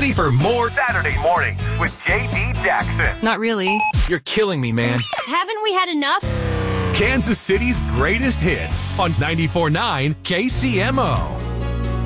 Ready for more Saturday morning with JD Jackson. Not really. You're killing me, man. Haven't we had enough? Kansas City's greatest hits on 94.9 KCMO.